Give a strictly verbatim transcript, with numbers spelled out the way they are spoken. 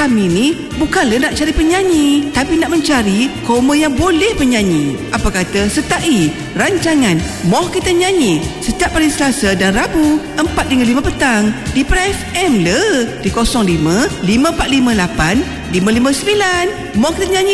kami ni bukanlah nak cari penyanyi, tapi nak mencari koma yang boleh penyanyi. Apa kata sertai rancangan Moh Kita Nyanyi setiap hari Selasa dan Rabu empat hingga lima petang di Pra F M le di kosong lima lima empat lima lapan lima lima sembilan. Moh Kita Nyanyi